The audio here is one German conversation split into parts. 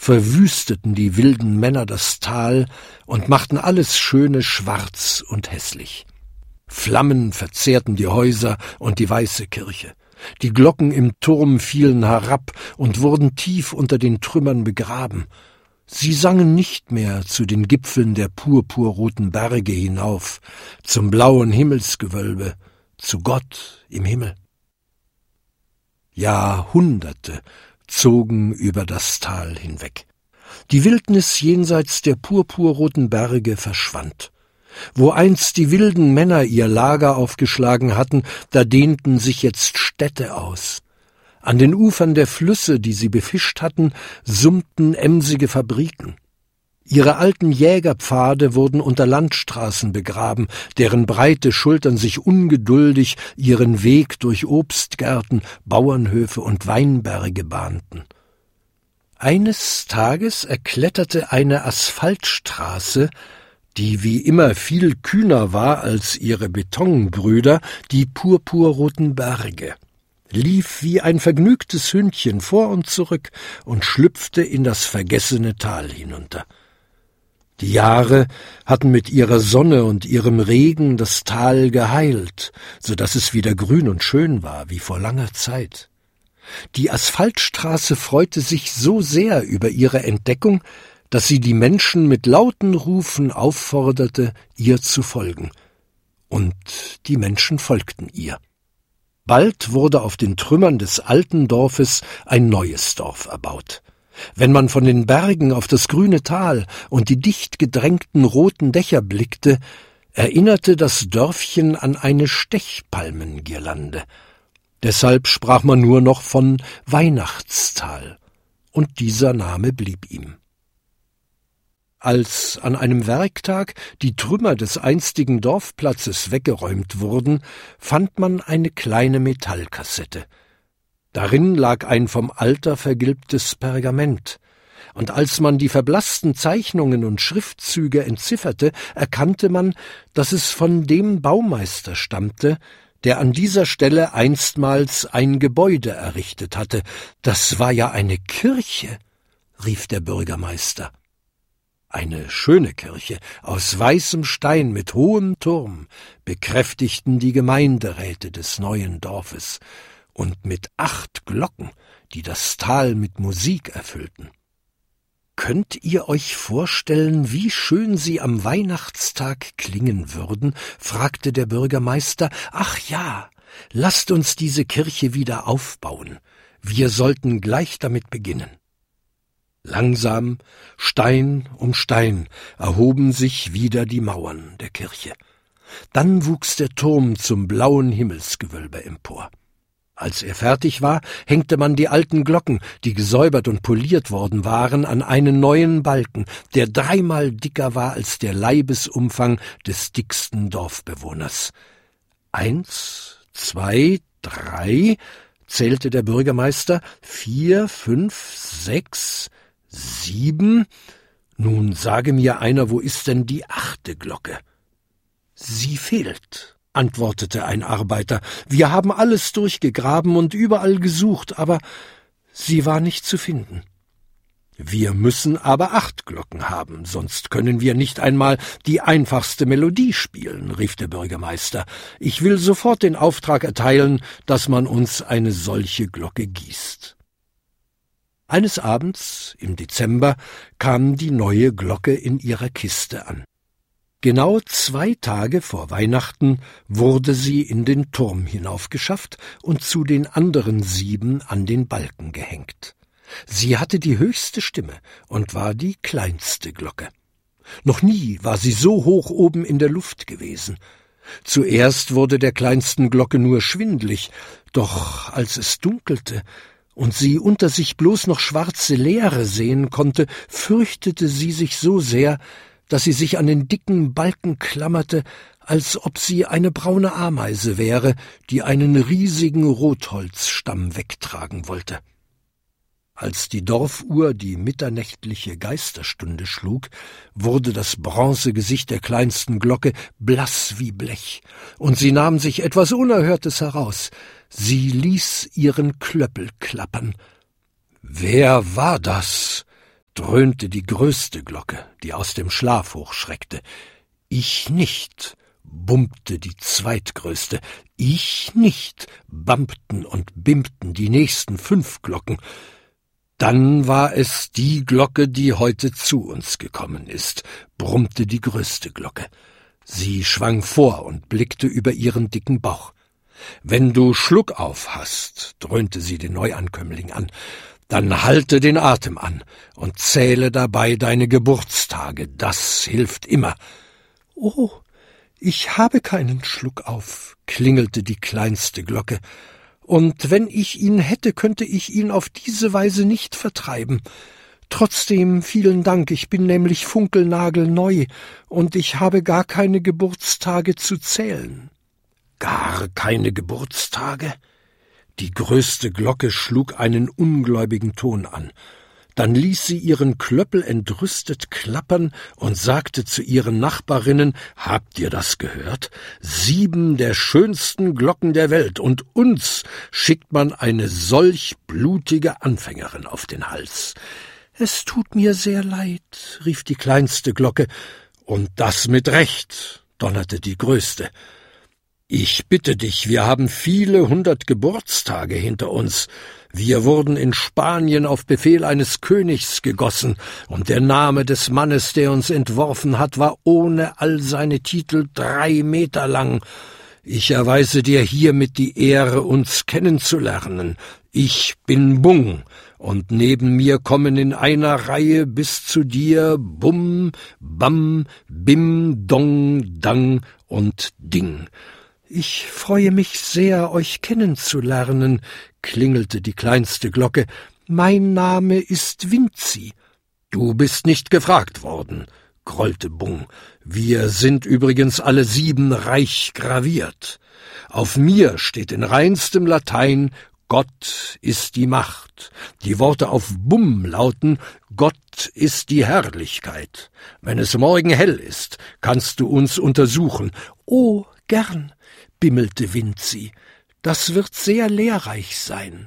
verwüsteten die wilden Männer das Tal und machten alles Schöne schwarz und hässlich. Flammen verzehrten die Häuser und die weiße Kirche. Die Glocken im Turm fielen herab und wurden tief unter den Trümmern begraben. Sie sangen nicht mehr zu den Gipfeln der purpurroten Berge hinauf, zum blauen Himmelsgewölbe, zu Gott im Himmel. Jahrhunderte zogen über das Tal hinweg. Die Wildnis jenseits der purpurroten Berge verschwand. Wo einst die wilden Männer ihr Lager aufgeschlagen hatten, da dehnten sich jetzt Städte aus. An den Ufern der Flüsse, die sie befischt hatten, summten emsige Fabriken. Ihre alten Jägerpfade wurden unter Landstraßen begraben, deren breite Schultern sich ungeduldig ihren Weg durch Obstgärten, Bauernhöfe und Weinberge bahnten. Eines Tages erkletterte eine Asphaltstraße, die wie immer viel kühner war als ihre Betonbrüder, die purpurroten Berge, lief wie ein vergnügtes Hündchen vor und zurück und schlüpfte in das vergessene Tal hinunter. Die Jahre hatten mit ihrer Sonne und ihrem Regen das Tal geheilt, so daß es wieder grün und schön war, wie vor langer Zeit. Die Asphaltstraße freute sich so sehr über ihre Entdeckung, dass sie die Menschen mit lauten Rufen aufforderte, ihr zu folgen. Und die Menschen folgten ihr. Bald wurde auf den Trümmern des alten Dorfes ein neues Dorf erbaut. Wenn man von den Bergen auf das grüne Tal und die dicht gedrängten roten Dächer blickte, erinnerte das Dörfchen an eine Stechpalmengirlande. Deshalb sprach man nur noch von Weihnachtstal, und dieser Name blieb ihm. Als an einem Werktag die Trümmer des einstigen Dorfplatzes weggeräumt wurden, fand man eine kleine Metallkassette. Darin lag ein vom Alter vergilbtes Pergament, und als man die verblassten Zeichnungen und Schriftzüge entzifferte, erkannte man, dass es von dem Baumeister stammte, der an dieser Stelle einstmals ein Gebäude errichtet hatte. »Das war ja eine Kirche«, rief der Bürgermeister. Eine schöne Kirche aus weißem Stein mit hohem Turm bekräftigten die Gemeinderäte des neuen Dorfes, und mit 8 Glocken, die das Tal mit Musik erfüllten. »Könnt ihr euch vorstellen, wie schön sie am Weihnachtstag klingen würden?« fragte der Bürgermeister. »Ach ja, lasst uns diese Kirche wieder aufbauen. Wir sollten gleich damit beginnen.« Langsam, Stein um Stein, erhoben sich wieder die Mauern der Kirche. Dann wuchs der Turm zum blauen Himmelsgewölbe empor. Als er fertig war, hängte man die alten Glocken, die gesäubert und poliert worden waren, an einen neuen Balken, der 3-mal dicker war als der Leibesumfang des dicksten Dorfbewohners. 1, 2, 3, zählte der Bürgermeister, 4, 5, 6, 7. Nun sage mir einer, wo ist denn die 8. Glocke? »Sie fehlt«, antwortete ein Arbeiter. »Wir haben alles durchgegraben und überall gesucht, aber sie war nicht zu finden.« »Wir müssen aber 8 Glocken haben, sonst können wir nicht einmal die einfachste Melodie spielen«, rief der Bürgermeister. »Ich will sofort den Auftrag erteilen, dass man uns eine solche Glocke gießt.« Eines Abends im Dezember kam die neue Glocke in ihrer Kiste an. Genau 2 Tage vor Weihnachten wurde sie in den Turm hinaufgeschafft und zu den anderen 7 an den Balken gehängt. Sie hatte die höchste Stimme und war die kleinste Glocke. Noch nie war sie so hoch oben in der Luft gewesen. Zuerst wurde der kleinsten Glocke nur schwindlig, doch als es dunkelte und sie unter sich bloß noch schwarze Leere sehen konnte, fürchtete sie sich so sehr, dass sie sich an den dicken Balken klammerte, als ob sie eine braune Ameise wäre, die einen riesigen Rotholzstamm wegtragen wollte. Als die Dorfuhr die mitternächtliche Geisterstunde schlug, wurde das Bronzegesicht der kleinsten Glocke blass wie Blech, und sie nahm sich etwas Unerhörtes heraus. Sie ließ ihren Klöppel klappern. »Wer war das?« dröhnte die größte Glocke, die aus dem Schlaf hochschreckte. Ich nicht, bummte die zweitgrößte. Ich nicht, bampten und bimmten die nächsten 5 Glocken. Dann war es die Glocke, die heute zu uns gekommen ist, brummte die größte Glocke. Sie schwang vor und blickte über ihren dicken Bauch. »Wenn du Schluck auf hast«, dröhnte sie den Neuankömmling an, »dann halte den Atem an und zähle dabei deine Geburtstage, das hilft immer.« »Oh, ich habe keinen Schluck auf«, klingelte die kleinste Glocke, »und wenn ich ihn hätte, könnte ich ihn auf diese Weise nicht vertreiben. Trotzdem vielen Dank, ich bin nämlich funkelnagelneu, und ich habe gar keine Geburtstage zu zählen.« »Gar keine Geburtstage?« Die größte Glocke schlug einen ungläubigen Ton an. Dann ließ sie ihren Klöppel entrüstet klappern und sagte zu ihren Nachbarinnen, »Habt ihr das gehört? 7 der schönsten Glocken der Welt, und uns schickt man eine solch blutige Anfängerin auf den Hals.« »Es tut mir sehr leid«, rief die kleinste Glocke. »Und das mit Recht«, donnerte die größte. »Ich bitte dich, wir haben viele 100 Geburtstage hinter uns. Wir wurden in Spanien auf Befehl eines Königs gegossen, und der Name des Mannes, der uns entworfen hat, war ohne all seine Titel 3 Meter lang. Ich erweise dir hiermit die Ehre, uns kennenzulernen. Ich bin Bung, und neben mir kommen in einer Reihe bis zu dir Bum, Bam, Bim, Dong, Dang und Ding.« »Ich freue mich sehr, euch kennenzulernen«, klingelte die kleinste Glocke. »Mein Name ist Vinzi.« »Du bist nicht gefragt worden«, grollte Bung. »Wir sind übrigens alle 7 reich graviert. Auf mir steht in reinstem Latein, Gott ist die Macht. Die Worte auf Bum lauten, Gott ist die Herrlichkeit. Wenn es morgen hell ist, kannst du uns untersuchen.« »Oh, gern«, bimmelte Vinzi, »das wird sehr lehrreich sein.«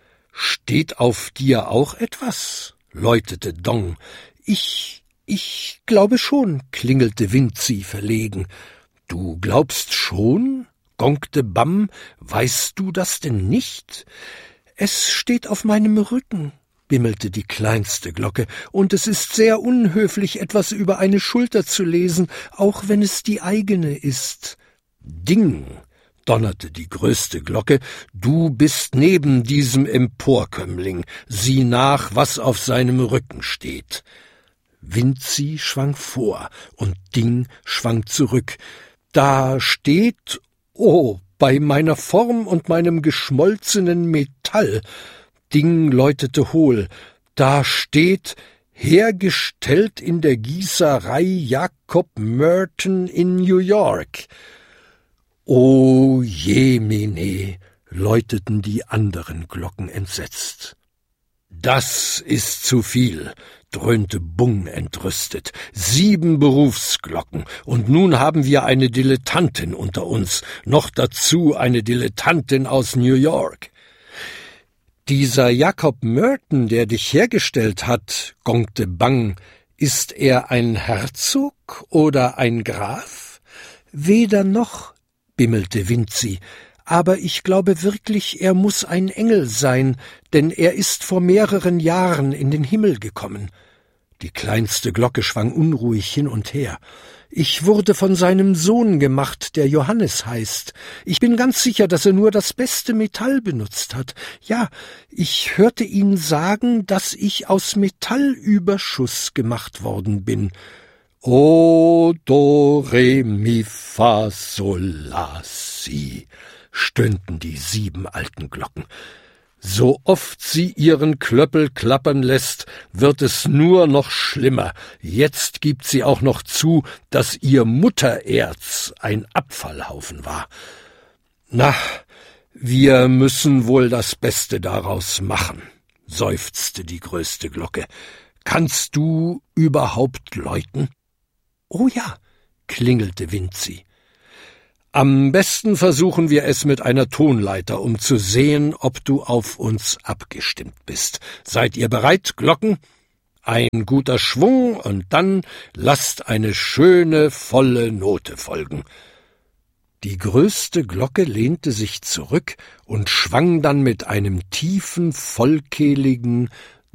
»Steht auf dir auch etwas?«, läutete Dong. Ich glaube schon«, klingelte Vinzi verlegen. »Du glaubst schon?«, gongte Bam. »Weißt du das denn nicht?« »Es steht auf meinem Rücken«, bimmelte die kleinste Glocke, »und es ist sehr unhöflich, etwas über eine Schulter zu lesen, auch wenn es die eigene ist.« »Ding«, donnerte die größte Glocke, »du bist neben diesem Emporkömmling. Sieh nach, was auf seinem Rücken steht.« Vinzi schwang vor und Ding schwang zurück. »Da steht, oh, bei meiner Form und meinem geschmolzenen Metall«, Ding läutete hohl, »da steht, hergestellt in der Gießerei Jacob Merton in New York.« »O jemine«, läuteten die anderen Glocken entsetzt. »Das ist zu viel«, dröhnte Bung entrüstet. 7 Berufsglocken, und nun haben wir eine Dilettantin unter uns, noch dazu eine Dilettantin aus New York.« »Dieser Jacob Merton, der dich hergestellt hat«, gongte Bang, »ist er ein Herzog oder ein Graf?« »Weder noch«, bimmelte Vinzi, »aber ich glaube wirklich, er muß ein Engel sein, denn er ist vor mehreren Jahren in den Himmel gekommen.« Die kleinste Glocke schwang unruhig hin und her. »Ich wurde von seinem Sohn gemacht, der Johannes heißt. Ich bin ganz sicher, dass er nur das beste Metall benutzt hat. Ja, ich hörte ihn sagen, dass ich aus Metallüberschuss gemacht worden bin.« »O, do, re, mi, fa, sol, la, si«, stöhnten die 7 alten Glocken. »So oft sie ihren Klöppel klappern lässt, wird es nur noch schlimmer. Jetzt gibt sie auch noch zu, dass ihr Muttererz ein Abfallhaufen war. Na, wir müssen wohl das Beste daraus machen«, seufzte die größte Glocke. »Kannst du überhaupt läuten?« »Oh ja«, klingelte Vinzi. »Am besten versuchen wir es mit einer Tonleiter, um zu sehen, ob du auf uns abgestimmt bist. Seid ihr bereit, Glocken?« Ein guter Schwung und dann lasst eine schöne, volle Note folgen. Die größte Glocke lehnte sich zurück und schwang dann mit einem tiefen, vollkehligen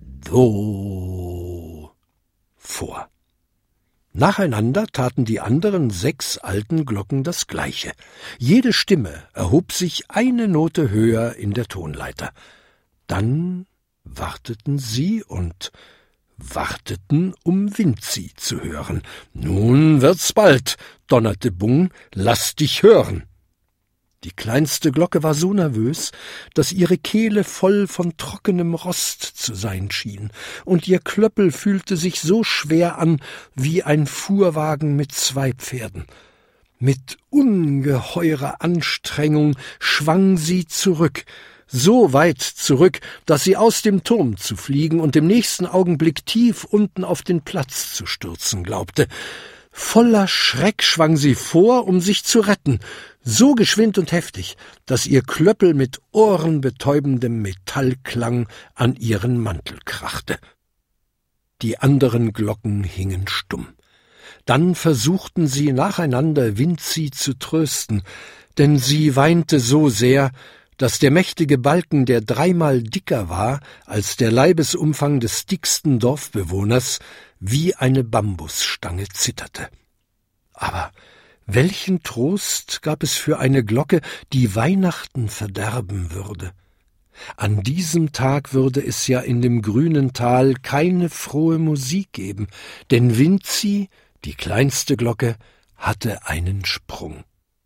Do vor. Nacheinander taten die anderen 6 alten Glocken das Gleiche. Jede Stimme erhob sich eine Note höher in der Tonleiter. Dann warteten sie und warteten, um Vinzi zu hören. »Nun wird's bald«, donnerte Bung, »lass dich hören!« Die kleinste Glocke war so nervös, dass ihre Kehle voll von trockenem Rost zu sein schien, und ihr Klöppel fühlte sich so schwer an wie ein Fuhrwagen mit 2 Pferden. Mit ungeheurer Anstrengung schwang sie zurück, so weit zurück, dass sie aus dem Turm zu fliegen und im nächsten Augenblick tief unten auf den Platz zu stürzen glaubte. Voller Schreck schwang sie vor, um sich zu retten, so geschwind und heftig, dass ihr Klöppel mit ohrenbetäubendem Metallklang an ihren Mantel krachte. Die anderen Glocken hingen stumm. Dann versuchten sie nacheinander Vinzi zu trösten, denn sie weinte so sehr, dass der mächtige Balken, der 3-mal dicker war als der Leibesumfang des dicksten Dorfbewohners, wie eine Bambusstange zitterte. Aber welchen Trost gab es für eine Glocke, die Weihnachten verderben würde? An diesem Tag würde es ja in dem grünen Tal keine frohe Musik geben, denn Vinzi, die kleinste Glocke, hatte einen Sprung.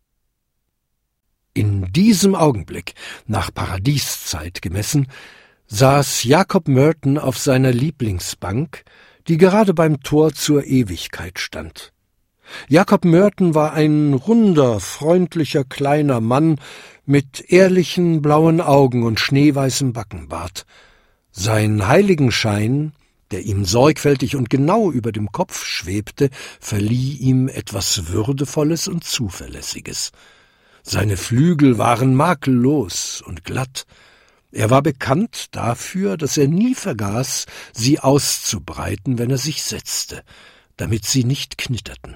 In diesem Augenblick, nach Paradieszeit gemessen, saß Jakob Merton auf seiner Lieblingsbank, die gerade beim Tor zur Ewigkeit stand. Jakob Merton war ein runder, freundlicher kleiner Mann mit ehrlichen blauen Augen und schneeweißem Backenbart. Sein Heiligenschein, der ihm sorgfältig und genau über dem Kopf schwebte, verlieh ihm etwas Würdevolles und Zuverlässiges. Seine Flügel waren makellos und glatt. Er war bekannt dafür, dass er nie vergaß, sie auszubreiten, wenn er sich setzte, damit sie nicht knitterten.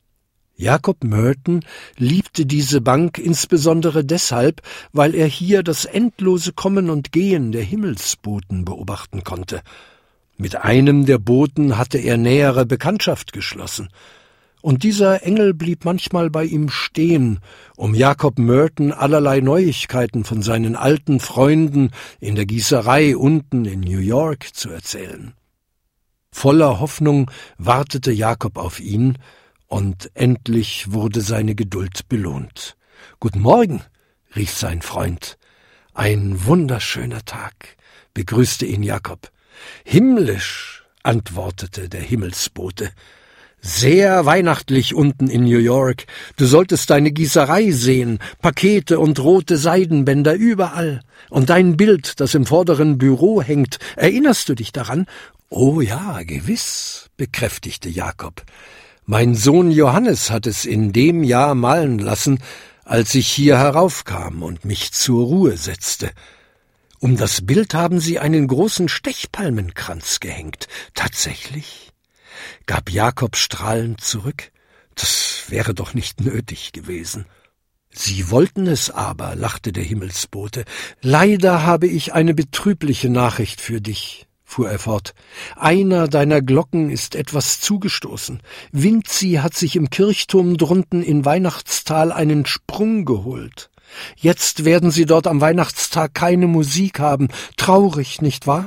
Jakob Merton liebte diese Bank insbesondere deshalb, weil er hier das endlose Kommen und Gehen der Himmelsboten beobachten konnte. Mit einem der Boten hatte er nähere Bekanntschaft geschlossen. Und dieser Engel blieb manchmal bei ihm stehen, um Jakob Merton allerlei Neuigkeiten von seinen alten Freunden in der Gießerei unten in New York zu erzählen. Voller Hoffnung wartete Jakob auf ihn, und endlich wurde seine Geduld belohnt. »Guten Morgen«, rief sein Freund. »Ein wunderschöner Tag«, begrüßte ihn Jakob. »Himmlisch«, antwortete der Himmelsbote. »Sehr weihnachtlich unten in New York. Du solltest deine Gießerei sehen, Pakete und rote Seidenbänder überall. Und dein Bild, das im vorderen Büro hängt, erinnerst du dich daran?« »Oh ja, gewiss«, bekräftigte Jakob. »Mein Sohn Johannes hat es in dem Jahr malen lassen, als ich hier heraufkam und mich zur Ruhe setzte. Um das Bild haben sie einen großen Stechpalmenkranz gehängt. Tatsächlich?« gab Jakob strahlend zurück. »Das wäre doch nicht nötig gewesen.« »Sie wollten es aber«, lachte der Himmelsbote. »Leider habe ich eine betrübliche Nachricht für dich«, fuhr er fort. »Einer deiner Glocken ist etwas zugestoßen. Vinzi hat sich im Kirchturm drunten in Weihnachtstal einen Sprung geholt. Jetzt werden sie dort am Weihnachtstag keine Musik haben. Traurig, nicht wahr?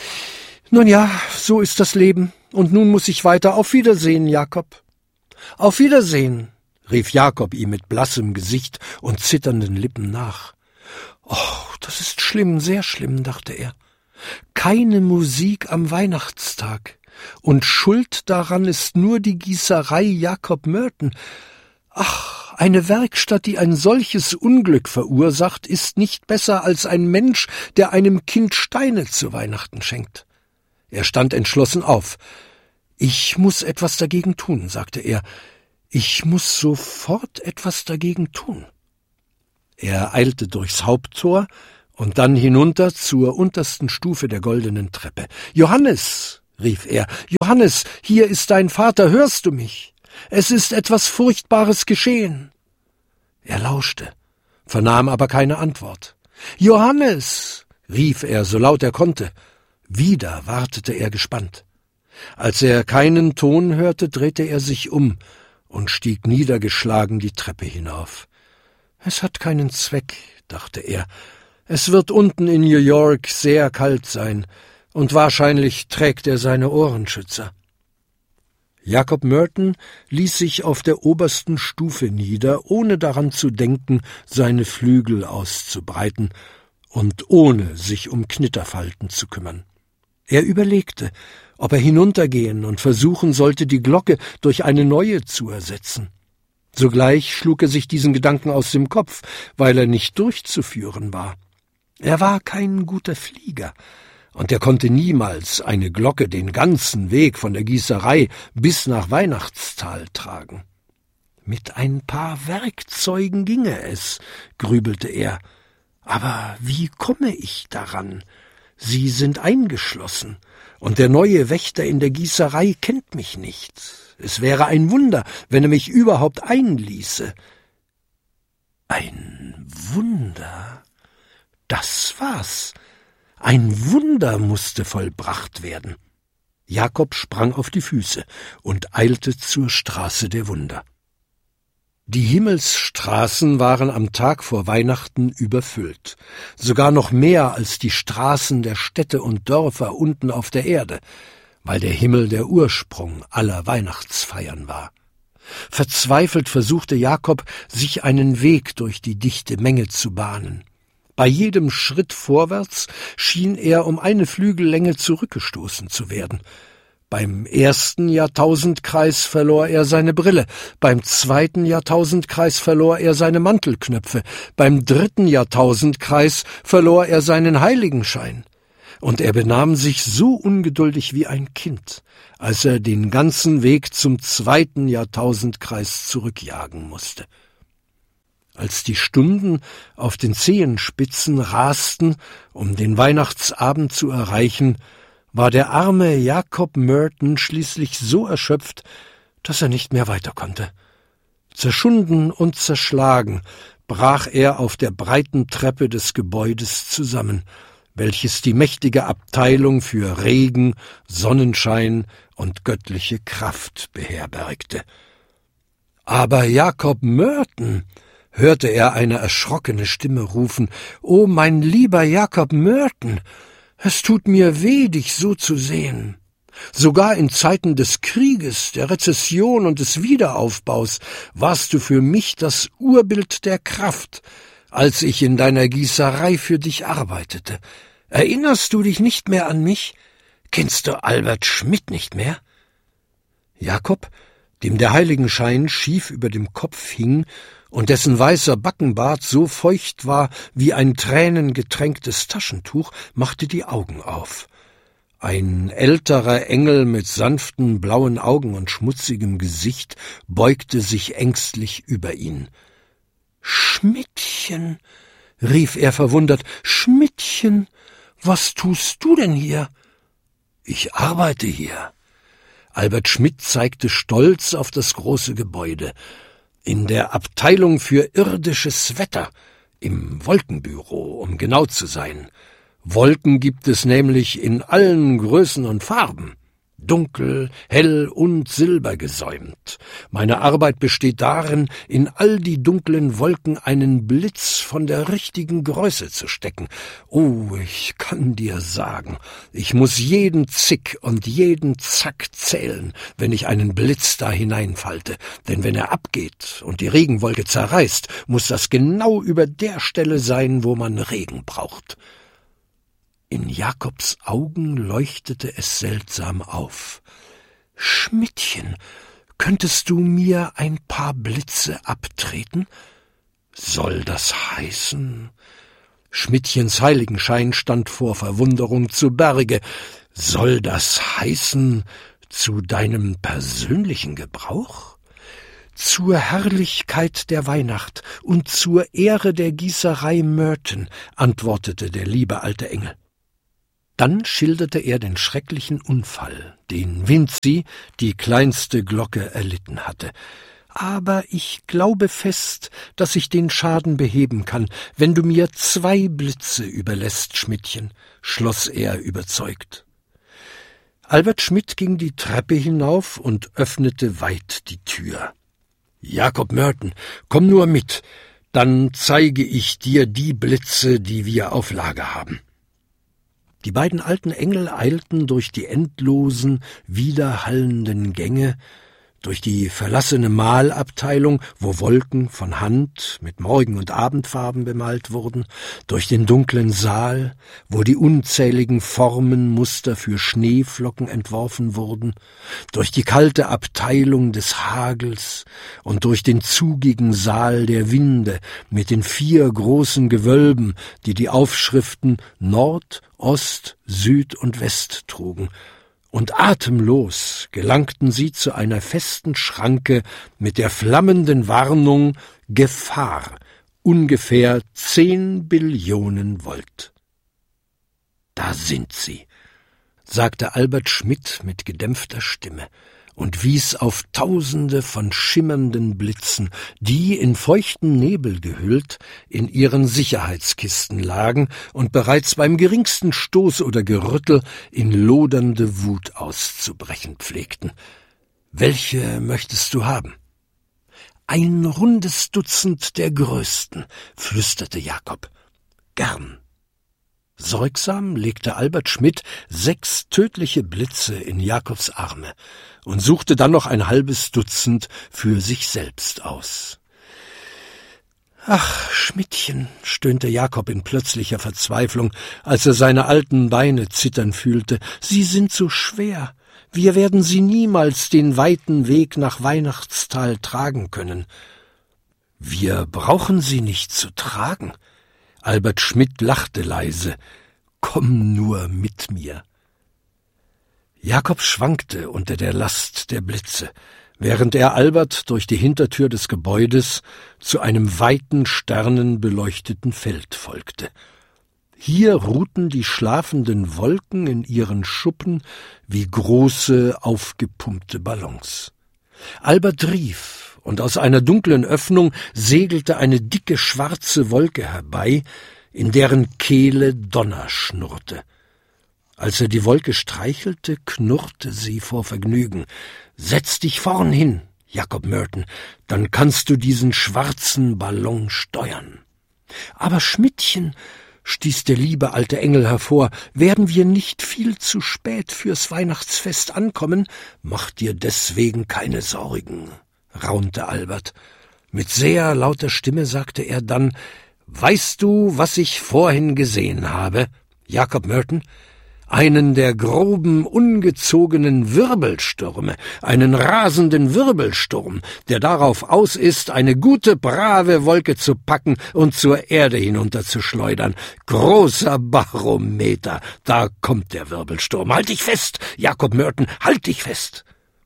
Nun ja, so ist das Leben. Und nun muss ich weiter. Auf Wiedersehen, Jakob.« »Auf Wiedersehen«, rief Jakob ihm mit blassem Gesicht und zitternden Lippen nach. »Oh, das ist schlimm, sehr schlimm«, dachte er. »Keine Musik am Weihnachtstag. Und schuld daran ist nur die Gießerei Jakob Merton. Ach, eine Werkstatt, die ein solches Unglück verursacht, ist nicht besser als ein Mensch, der einem Kind Steine zu Weihnachten schenkt.« Er stand entschlossen auf. »Ich muss etwas dagegen tun«, sagte er. »Ich muss sofort etwas dagegen tun.« Er eilte durchs Haupttor und dann hinunter zur untersten Stufe der goldenen Treppe. »Johannes«, rief er. »Johannes, hier ist dein Vater, hörst du mich? Es ist etwas Furchtbares geschehen.« Er lauschte, vernahm aber keine Antwort. »Johannes«, rief er, so laut er konnte. Wieder wartete er gespannt. Als er keinen Ton hörte, drehte er sich um und stieg niedergeschlagen die Treppe hinauf. »Es hat keinen Zweck«, dachte er. »Es wird unten in New York sehr kalt sein, und wahrscheinlich trägt er seine Ohrenschützer.« Jakob Merton ließ sich auf der obersten Stufe nieder, ohne daran zu denken, seine Flügel auszubreiten und ohne sich um Knitterfalten zu kümmern. Er überlegte, ob er hinuntergehen und versuchen sollte, die Glocke durch eine neue zu ersetzen. Sogleich schlug er sich diesen Gedanken aus dem Kopf, weil er nicht durchzuführen war. Er war kein guter Flieger, und er konnte niemals eine Glocke den ganzen Weg von der Gießerei bis nach Weihnachtsthal tragen. »Mit ein paar Werkzeugen ginge es«, grübelte er. »Aber wie komme ich daran? Sie sind eingeschlossen, und der neue Wächter in der Gießerei kennt mich nicht. Es wäre ein Wunder, wenn er mich überhaupt einließe.« Ein Wunder? Das war's. Ein Wunder musste vollbracht werden. Jakob sprang auf die Füße und eilte zur Straße der Wunder. Die Himmelsstraßen waren am Tag vor Weihnachten überfüllt, sogar noch mehr als die Straßen der Städte und Dörfer unten auf der Erde, weil der Himmel der Ursprung aller Weihnachtsfeiern war. Verzweifelt versuchte Jakob, sich einen Weg durch die dichte Menge zu bahnen. Bei jedem Schritt vorwärts schien er um eine Flügellänge zurückgestoßen zu werden. Beim ersten Jahrtausendkreis verlor er seine Brille, beim zweiten Jahrtausendkreis verlor er seine Mantelknöpfe, beim dritten Jahrtausendkreis verlor er seinen Heiligenschein. Und er benahm sich so ungeduldig wie ein Kind, als er den ganzen Weg zum zweiten Jahrtausendkreis zurückjagen musste. Als die Stunden auf den Zehenspitzen rasten, um den Weihnachtsabend zu erreichen, war der arme Jakob Merton schließlich so erschöpft, dass er nicht mehr weiter konnte. Zerschunden und zerschlagen brach er auf der breiten Treppe des Gebäudes zusammen, welches die mächtige Abteilung für Regen, Sonnenschein und göttliche Kraft beherbergte. »Aber Jakob Merton«, hörte er eine erschrockene Stimme rufen, »O mein lieber Jakob Merton, es tut mir weh, dich so zu sehen. Sogar in Zeiten des Krieges, der Rezession und des Wiederaufbaus warst du für mich das Urbild der Kraft, als ich in deiner Gießerei für dich arbeitete. Erinnerst du dich nicht mehr an mich? Kennst du Albert Schmidt nicht mehr?« Jakob, dem der Heiligenschein schief über dem Kopf hing und dessen weißer Backenbart so feucht war wie ein tränengetränktes Taschentuch, machte die Augen auf. Ein älterer Engel mit sanften blauen Augen und schmutzigem Gesicht beugte sich ängstlich über ihn. »Schmidtchen«, rief er verwundert, »Schmidtchen, was tust du denn hier?« »Ich arbeite hier.« Albert Schmidt zeigte stolz auf das große Gebäude. »In der Abteilung für irdisches Wetter, im Wolkenbüro, um genau zu sein. Wolken gibt es nämlich in allen Größen und Farben. Dunkel, hell und silbergesäumt. Meine Arbeit besteht darin, in all die dunklen Wolken einen Blitz von der richtigen Größe zu stecken. Oh, ich kann dir sagen, ich muss jeden Zick und jeden Zack zählen, wenn ich einen Blitz da hineinfalte, denn wenn er abgeht und die Regenwolke zerreißt, muss das genau über der Stelle sein, wo man Regen braucht.« In Jakobs Augen leuchtete es seltsam auf. »Schmidtchen, könntest du mir ein paar Blitze abtreten?« »Soll das heißen?« Schmidtchens Heiligenschein stand vor Verwunderung zu Berge. »Soll das heißen, zu deinem persönlichen Gebrauch?« »Zur Herrlichkeit der Weihnacht und zur Ehre der Gießerei Merton«, antwortete der liebe alte Engel. Dann schilderte er den schrecklichen Unfall, den Vinzi, die kleinste Glocke, erlitten hatte. »Aber ich glaube fest, dass ich den Schaden beheben kann, wenn du mir 2 Blitze überlässt, Schmidtchen«, schloss er überzeugt. Albert Schmidt ging die Treppe hinauf und öffnete weit die Tür. »Jakob Merton, komm nur mit, dann zeige ich dir die Blitze, die wir auf Lager haben.« Die beiden alten Engel eilten durch die endlosen, widerhallenden Gänge, durch die verlassene Malabteilung, wo Wolken von Hand mit Morgen- und Abendfarben bemalt wurden, durch den dunklen Saal, wo die unzähligen Formenmuster für Schneeflocken entworfen wurden, durch die kalte Abteilung des Hagels und durch den zugigen Saal der Winde mit den 4 großen Gewölben, die die Aufschriften Nord, Ost, Süd und West trugen. Und atemlos gelangten sie zu einer festen Schranke mit der flammenden Warnung »Gefahr«, ungefähr 10 Billionen Volt. »Da sind sie«, sagte Albert Schmidt mit gedämpfter Stimme und wies auf Tausende von schimmernden Blitzen, die, in feuchten Nebel gehüllt, in ihren Sicherheitskisten lagen und bereits beim geringsten Stoß oder Gerüttel in lodernde Wut auszubrechen pflegten. »Welche möchtest du haben?« »Ein rundes Dutzend der größten«, flüsterte Jakob. »Gern.« Sorgsam legte Albert Schmidt 6 tödliche Blitze in Jakobs Arme und suchte dann noch ein halbes Dutzend für sich selbst aus. »Ach, Schmidtchen«, stöhnte Jakob in plötzlicher Verzweiflung, als er seine alten Beine zittern fühlte, »sie sind so schwer. Wir werden sie niemals den weiten Weg nach Weihnachtsthal tragen können.« »Wir brauchen sie nicht zu tragen.« Albert Schmidt lachte leise. »Komm nur mit mir.« Jakob schwankte unter der Last der Blitze, während er Albert durch die Hintertür des Gebäudes zu einem weiten, sternenbeleuchteten Feld folgte. Hier ruhten die schlafenden Wolken in ihren Schuppen wie große, aufgepumpte Ballons. Albert rief, und aus einer dunklen Öffnung segelte eine dicke schwarze Wolke herbei, in deren Kehle Donner schnurrte. Als er die Wolke streichelte, knurrte sie vor Vergnügen. »Setz dich vorn hin, Jakob Merton, dann kannst du diesen schwarzen Ballon steuern.« »Aber Schmidtchen«, stieß der liebe alte Engel hervor, »werden wir nicht viel zu spät fürs Weihnachtsfest ankommen?« »Mach dir deswegen keine Sorgen«, raunte Albert. Mit sehr lauter Stimme sagte er dann, »Weißt du, was ich vorhin gesehen habe, Jakob Merton? Einen der groben, ungezogenen Wirbelstürme, einen rasenden Wirbelsturm, der darauf aus ist, eine gute, brave Wolke zu packen und zur Erde hinunterzuschleudern. Großer Barometer, da kommt der Wirbelsturm. Halt dich fest, Jakob Merton, halt dich fest!«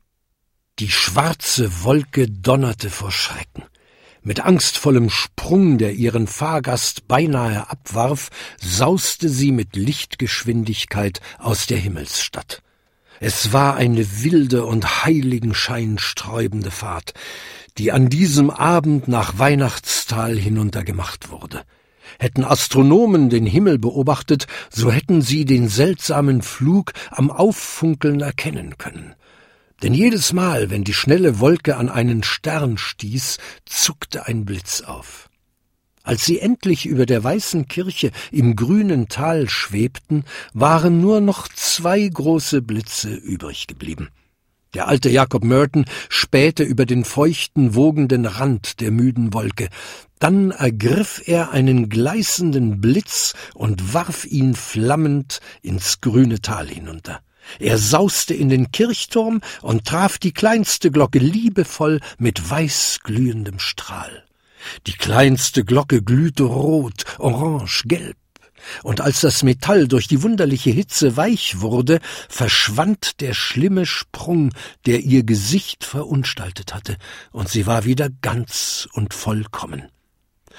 Die schwarze Wolke donnerte vor Schrecken. Mit angstvollem Sprung, der ihren Fahrgast beinahe abwarf, sauste sie mit Lichtgeschwindigkeit aus der Himmelsstadt. Es war eine wilde und heiligenscheinsträubende Fahrt, die an diesem Abend nach Weihnachtsthal hinuntergemacht wurde. Hätten Astronomen den Himmel beobachtet, so hätten sie den seltsamen Flug am Auffunkeln erkennen können. Denn jedes Mal, wenn die schnelle Wolke an einen Stern stieß, zuckte ein Blitz auf. Als sie endlich über der weißen Kirche im grünen Tal schwebten, waren nur noch 2 große Blitze übrig geblieben. Der alte Jakob Merton spähte über den feuchten, wogenden Rand der müden Wolke. Dann ergriff er einen gleißenden Blitz und warf ihn flammend ins grüne Tal hinunter. Er sauste in den Kirchturm und traf die kleinste Glocke liebevoll mit weißglühendem Strahl. Die kleinste Glocke glühte rot, orange, gelb. Und als das Metall durch die wunderliche Hitze weich wurde, verschwand der schlimme Sprung, der ihr Gesicht verunstaltet hatte, und sie war wieder ganz und vollkommen.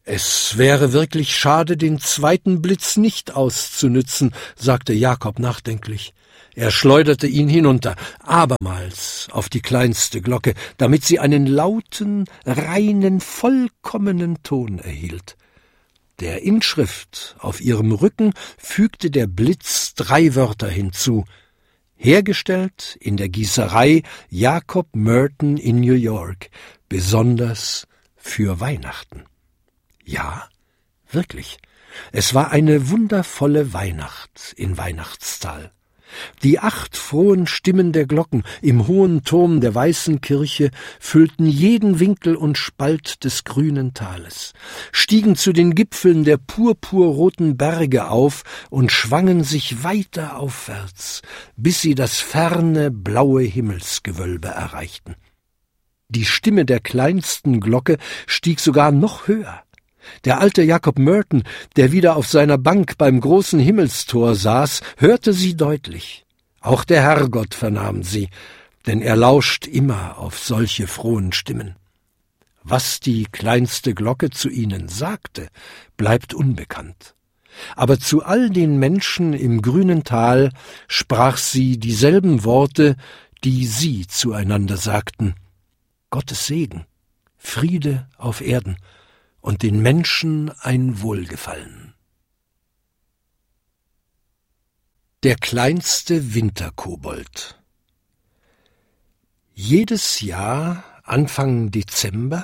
»Es wäre wirklich schade, den zweiten Blitz nicht auszunützen«, sagte Jakob nachdenklich. Er schleuderte ihn hinunter, abermals auf die kleinste Glocke, damit sie einen lauten, reinen, vollkommenen Ton erhielt. Der Inschrift auf ihrem Rücken fügte der Blitz 3 Wörter hinzu: hergestellt in der Gießerei Jacob Merton in New York, besonders für Weihnachten. Ja, wirklich, es war eine wundervolle Weihnacht in Weihnachtsthal. Die 8 frohen Stimmen der Glocken im hohen Turm der weißen Kirche füllten jeden Winkel und Spalt des grünen Tales, stiegen zu den Gipfeln der purpurroten Berge auf und schwangen sich weiter aufwärts, bis sie das ferne, blaue Himmelsgewölbe erreichten. Die Stimme der kleinsten Glocke stieg sogar noch höher. Der alte Jacob Merton, der wieder auf seiner Bank beim großen Himmelstor saß, hörte sie deutlich. Auch der Herrgott vernahm sie, denn er lauscht immer auf solche frohen Stimmen. Was die kleinste Glocke zu ihnen sagte, bleibt unbekannt. Aber zu all den Menschen im grünen Tal sprach sie dieselben Worte, die sie zueinander sagten: Gottes Segen, Friede auf Erden und den Menschen ein Wohlgefallen. Der kleinste Winterkobold. Jedes Jahr, Anfang Dezember,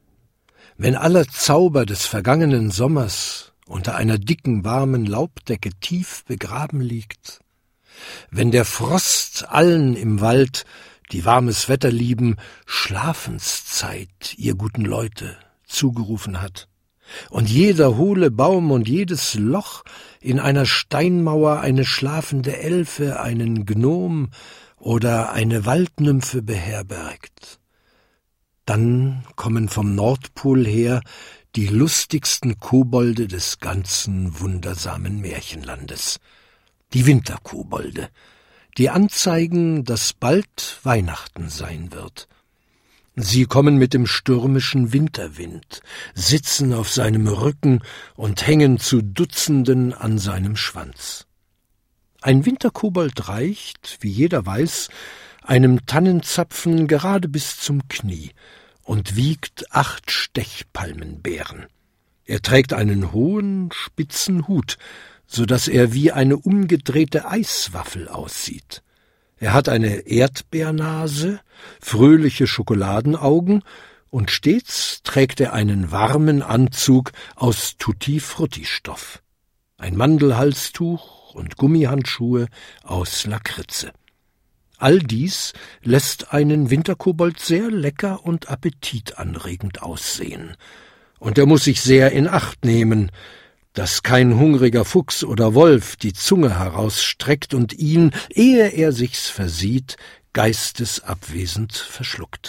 wenn aller Zauber des vergangenen Sommers unter einer dicken, warmen Laubdecke tief begraben liegt, wenn der Frost allen im Wald, die warmes Wetter lieben, Schlafenszeit, ihr guten Leute, zugerufen hat, und jeder hohle Baum und jedes Loch in einer Steinmauer eine schlafende Elfe, einen Gnom oder eine Waldnymphe beherbergt. Dann kommen vom Nordpol her die lustigsten Kobolde des ganzen wundersamen Märchenlandes, die Winterkobolde, die anzeigen, dass bald Weihnachten sein wird. Sie kommen mit dem stürmischen Winterwind, sitzen auf seinem Rücken und hängen zu Dutzenden an seinem Schwanz. Ein Winterkobold reicht, wie jeder weiß, einem Tannenzapfen gerade bis zum Knie und wiegt 8 Stechpalmenbeeren. Er trägt einen hohen, spitzen Hut, so dass er wie eine umgedrehte Eiswaffel aussieht. Er hat eine Erdbeernase, fröhliche Schokoladenaugen und stets trägt er einen warmen Anzug aus Tutti-Frutti-Stoff, ein Mandelhalstuch und Gummihandschuhe aus Lakritze. All dies lässt einen Winterkobold sehr lecker und appetitanregend aussehen, und er muss sich sehr in Acht nehmen, dass kein hungriger Fuchs oder Wolf die Zunge herausstreckt und ihn, ehe er sich's versieht, geistesabwesend verschluckt.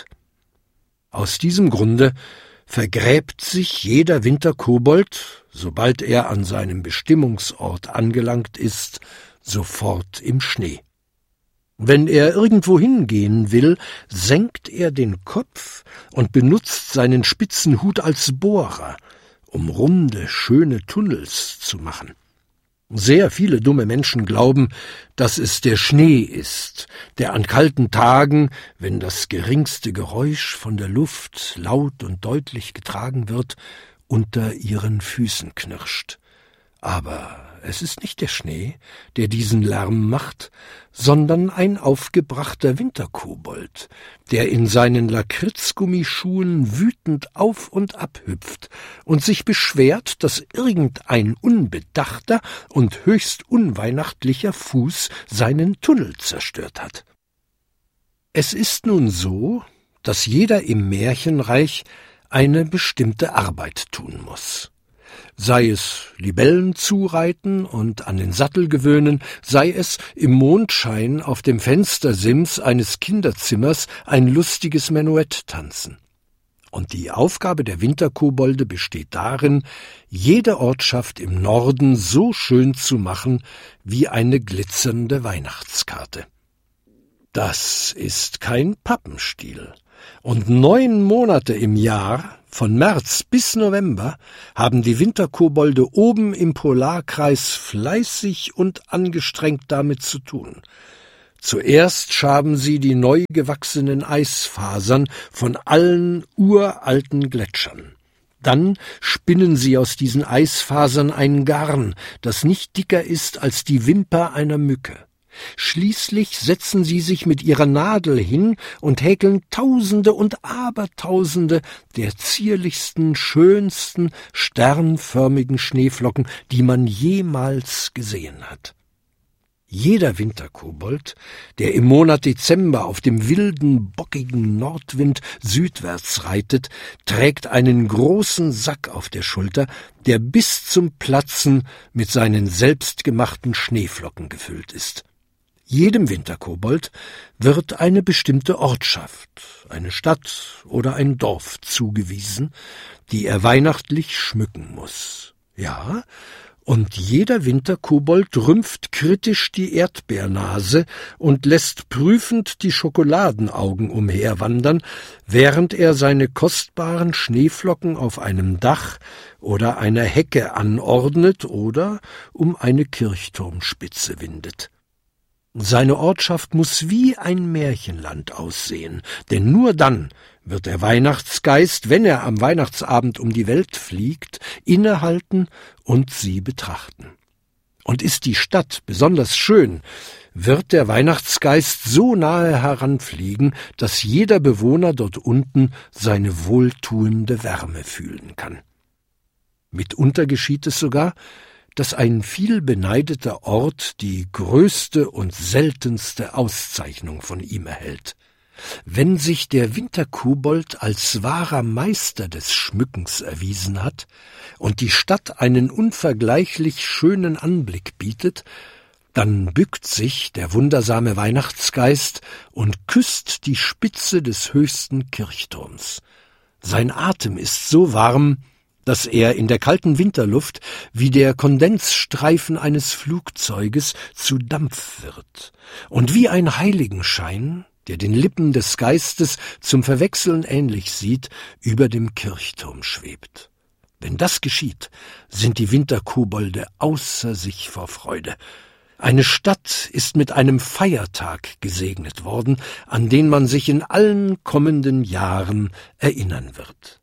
Aus diesem Grunde vergräbt sich jeder Winterkobold, sobald er an seinem Bestimmungsort angelangt ist, sofort im Schnee. Wenn er irgendwo hingehen will, senkt er den Kopf und benutzt seinen spitzen Hut als Bohrer, um runde, schöne Tunnels zu machen. Sehr viele dumme Menschen glauben, dass es der Schnee ist, der an kalten Tagen, wenn das geringste Geräusch von der Luft laut und deutlich getragen wird, unter ihren Füßen knirscht. Aber es ist nicht der Schnee, der diesen Lärm macht, sondern ein aufgebrachter Winterkobold, der in seinen Lakritzgummischuhen wütend auf und ab hüpft und sich beschwert, dass irgendein unbedachter und höchst unweihnachtlicher Fuß seinen Tunnel zerstört hat. Es ist nun so, dass jeder im Märchenreich eine bestimmte Arbeit tun muss. Sei es Libellen zureiten und an den Sattel gewöhnen, sei es im Mondschein auf dem Fenstersims eines Kinderzimmers ein lustiges Menuett tanzen. Und die Aufgabe der Winterkobolde besteht darin, jede Ortschaft im Norden so schön zu machen wie eine glitzernde Weihnachtskarte. Das ist kein Pappenstiel. Und 9 Monate im Jahr von März bis November haben die Winterkobolde oben im Polarkreis fleißig und angestrengt damit zu tun. Zuerst schaben sie die neu gewachsenen Eisfasern von allen uralten Gletschern. Dann spinnen sie aus diesen Eisfasern ein Garn, das nicht dicker ist als die Wimper einer Mücke. Schließlich setzen sie sich mit ihrer Nadel hin und häkeln Tausende und Abertausende der zierlichsten, schönsten, sternförmigen Schneeflocken, die man jemals gesehen hat. Jeder Winterkobold, der im Monat Dezember auf dem wilden, bockigen Nordwind südwärts reitet, trägt einen großen Sack auf der Schulter, der bis zum Platzen mit seinen selbstgemachten Schneeflocken gefüllt ist. Jedem Winterkobold wird eine bestimmte Ortschaft, eine Stadt oder ein Dorf zugewiesen, die er weihnachtlich schmücken muss. Ja, und jeder Winterkobold rümpft kritisch die Erdbeernase und lässt prüfend die Schokoladenaugen umherwandern, während er seine kostbaren Schneeflocken auf einem Dach oder einer Hecke anordnet oder um eine Kirchturmspitze windet. Seine Ortschaft muß wie ein Märchenland aussehen, denn nur dann wird der Weihnachtsgeist, wenn er am Weihnachtsabend um die Welt fliegt, innehalten und sie betrachten. Und ist die Stadt besonders schön, wird der Weihnachtsgeist so nahe heranfliegen, dass jeder Bewohner dort unten seine wohltuende Wärme fühlen kann. Mitunter geschieht es sogar, dass ein viel beneideter Ort die größte und seltenste Auszeichnung von ihm erhält. Wenn sich der Winterkobold als wahrer Meister des Schmückens erwiesen hat und die Stadt einen unvergleichlich schönen Anblick bietet, dann bückt sich der wundersame Weihnachtsgeist und küsst die Spitze des höchsten Kirchturms. Sein Atem ist so warm, dass er in der kalten Winterluft wie der Kondensstreifen eines Flugzeuges zu Dampf wird und wie ein Heiligenschein, der den Lippen des Geistes zum Verwechseln ähnlich sieht, über dem Kirchturm schwebt. Wenn das geschieht, sind die Winterkobolde außer sich vor Freude. Eine Stadt ist mit einem Feiertag gesegnet worden, an den man sich in allen kommenden Jahren erinnern wird.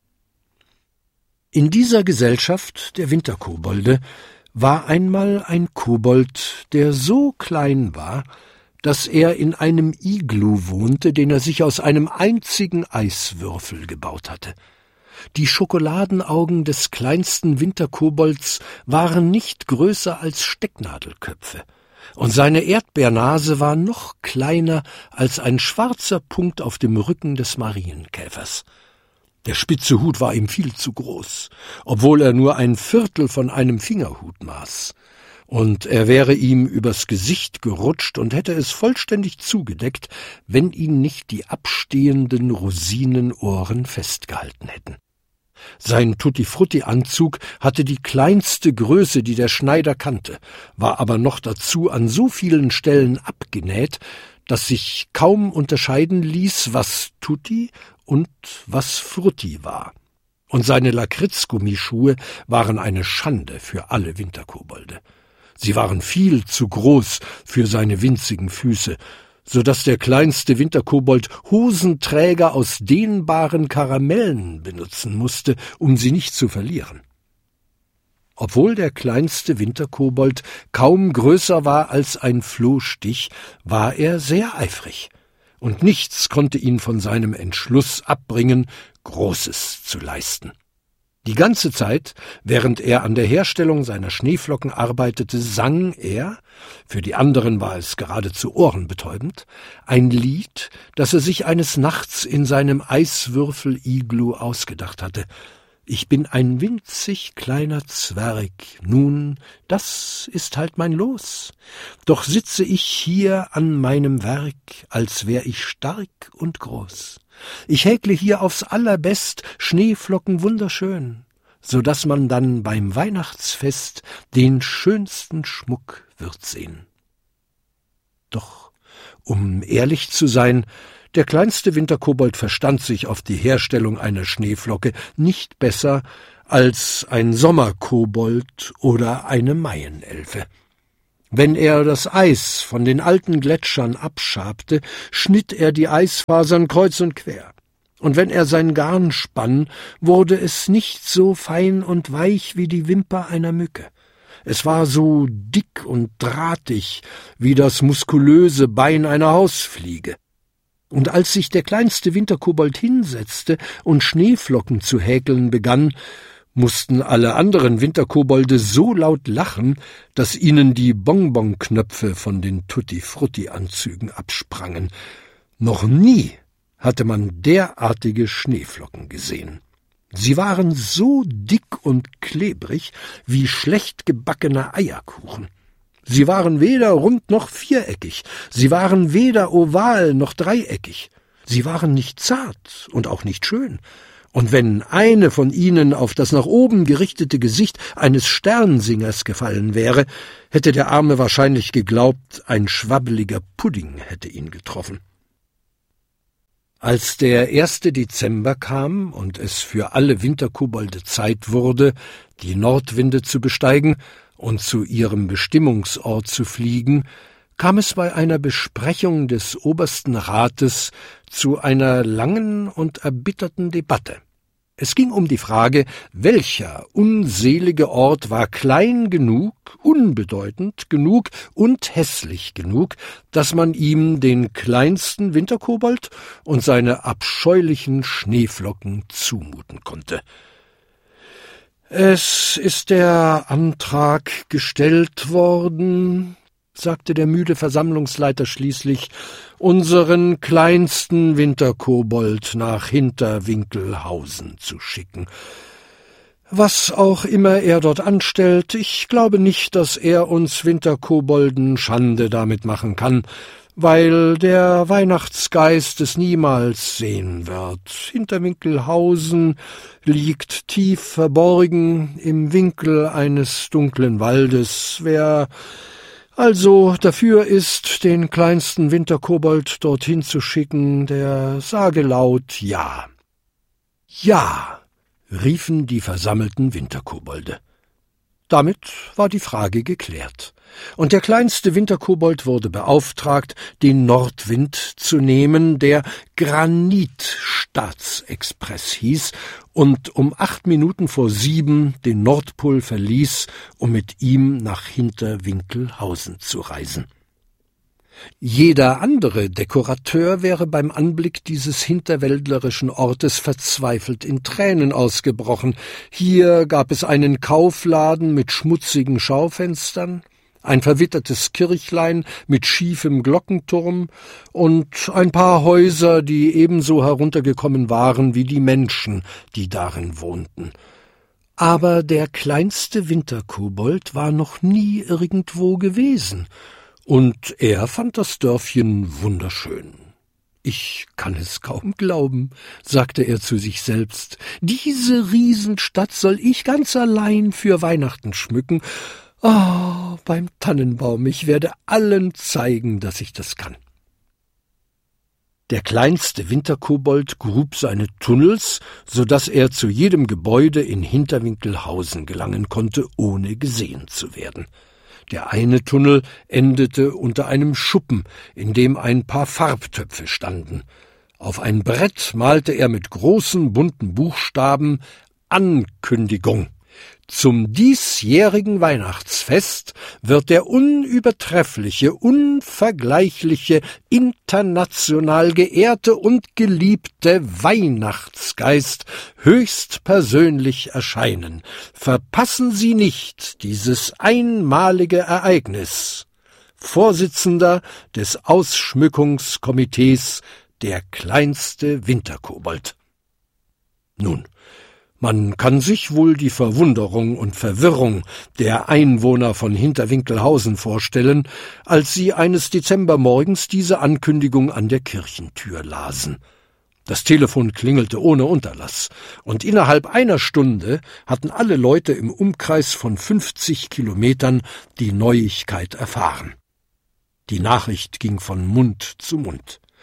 In dieser Gesellschaft der Winterkobolde war einmal ein Kobold, der so klein war, dass er in einem Iglu wohnte, den er sich aus einem einzigen Eiswürfel gebaut hatte. Die Schokoladenaugen des kleinsten Winterkobolds waren nicht größer als Stecknadelköpfe, und seine Erdbeernase war noch kleiner als ein schwarzer Punkt auf dem Rücken des Marienkäfers. Der spitze Hut war ihm viel zu groß, obwohl er nur ein Viertel von einem Fingerhut maß, und er wäre ihm übers Gesicht gerutscht und hätte es vollständig zugedeckt, wenn ihn nicht die abstehenden Rosinenohren festgehalten hätten. Sein Tutti-Frutti-Anzug hatte die kleinste Größe, die der Schneider kannte, war aber noch dazu an so vielen Stellen abgenäht, dass sich kaum unterscheiden ließ, was Tutti und was Frutti war. Und seine Lakritzgummischuhe waren eine Schande für alle Winterkobolde. Sie waren viel zu groß für seine winzigen Füße, so dass der kleinste Winterkobold Hosenträger aus dehnbaren Karamellen benutzen musste, um sie nicht zu verlieren. Obwohl der kleinste Winterkobold kaum größer war als ein Flohstich, war er sehr eifrig, und nichts konnte ihn von seinem Entschluss abbringen, Großes zu leisten. Die ganze Zeit, während er an der Herstellung seiner Schneeflocken arbeitete, sang er, für die anderen war es geradezu ohrenbetäubend, ein Lied, das er sich eines Nachts in seinem Eiswürfel-Iglu ausgedacht hatte. Ich bin ein winzig kleiner Zwerg, nun, das ist halt mein Los. Doch sitze ich hier an meinem Werk, als wär ich stark und groß. Ich häkle hier aufs allerbest Schneeflocken wunderschön, so dass man dann beim Weihnachtsfest den schönsten Schmuck wird sehen. Doch, um ehrlich zu sein, Der kleinste Winterkobold verstand sich auf die Herstellung einer Schneeflocke nicht besser als ein Sommerkobold oder eine Maienelfe. Wenn er das Eis von den alten Gletschern abschabte, schnitt er die Eisfasern kreuz und quer. Und wenn er sein Garn spann, wurde es nicht so fein und weich wie die Wimper einer Mücke. Es war so dick und drahtig wie das muskulöse Bein einer Hausfliege. Und als sich der kleinste Winterkobold hinsetzte und Schneeflocken zu häkeln begann, mussten alle anderen Winterkobolde so laut lachen, dass ihnen die Bonbonknöpfe von den Tutti-Frutti-Anzügen absprangen. Noch nie hatte man derartige Schneeflocken gesehen. Sie waren so dick und klebrig wie schlecht gebackener Eierkuchen. Sie waren weder rund noch viereckig, sie waren weder oval noch dreieckig, sie waren nicht zart und auch nicht schön, und wenn eine von ihnen auf das nach oben gerichtete Gesicht eines Sternsingers gefallen wäre, hätte der Arme wahrscheinlich geglaubt, ein schwabbeliger Pudding hätte ihn getroffen. Als der 1. Dezember kam und es für alle Winterkobolde Zeit wurde, die Nordwinde zu besteigen und zu ihrem Bestimmungsort zu fliegen, kam es bei einer Besprechung des obersten Rates zu einer langen und erbitterten Debatte. Es ging um die Frage, welcher unselige Ort war klein genug, unbedeutend genug und hässlich genug, dass man ihm den kleinsten Winterkobold und seine abscheulichen Schneeflocken zumuten konnte. »Es ist der Antrag gestellt worden«, sagte der müde Versammlungsleiter schließlich, »unseren kleinsten Winterkobold nach Hinterwinkelhausen zu schicken. Was auch immer er dort anstellt, ich glaube nicht, dass er uns Winterkobolden Schande damit machen kann, weil der Weihnachtsgeist es niemals sehen wird. Hinterwinkelhausen liegt tief verborgen im Winkel eines dunklen Waldes. Wer also dafür ist, den kleinsten Winterkobold dorthin zu schicken, der sage laut »Ja«. »Ja«, riefen die versammelten Winterkobolde. Damit war die Frage geklärt, und der kleinste Winterkobold wurde beauftragt, den Nordwind zu nehmen, der Granitstaatsexpress hieß und um 7:08 den Nordpol verließ, um mit ihm nach Hinterwinkelhausen zu reisen. Jeder andere Dekorateur wäre beim Anblick dieses hinterwäldlerischen Ortes verzweifelt in Tränen ausgebrochen. Hier gab es einen Kaufladen mit schmutzigen Schaufenstern, ein verwittertes Kirchlein mit schiefem Glockenturm und ein paar Häuser, die ebenso heruntergekommen waren wie die Menschen, die darin wohnten. Aber der kleinste Winterkobold war noch nie irgendwo gewesen, und er fand das Dörfchen wunderschön. »Ich kann es kaum glauben«, sagte er zu sich selbst, »diese Riesenstadt soll ich ganz allein für Weihnachten schmücken. Oh, beim Tannenbaum, ich werde allen zeigen, dass ich das kann.« Der kleinste Winterkobold grub seine Tunnels, so daß er zu jedem Gebäude in Hinterwinkelhausen gelangen konnte, ohne gesehen zu werden. Der eine Tunnel endete unter einem Schuppen, in dem ein paar Farbtöpfe standen. Auf ein Brett malte er mit großen bunten Buchstaben »Ankündigung«. Zum diesjährigen Weihnachtsfest wird der unübertreffliche, unvergleichliche, international geehrte und geliebte Weihnachtsgeist höchstpersönlich erscheinen. Verpassen Sie nicht dieses einmalige Ereignis. Vorsitzender des Ausschmückungskomitees, der kleinste Winterkobold. Nun, man kann sich wohl die Verwunderung und Verwirrung der Einwohner von Hinterwinkelhausen vorstellen, als sie eines Dezembermorgens diese Ankündigung an der Kirchentür lasen. Das Telefon klingelte ohne Unterlass, und innerhalb einer Stunde hatten alle Leute im Umkreis von 50 Kilometern die Neuigkeit erfahren. Die Nachricht ging von Mund zu Mund.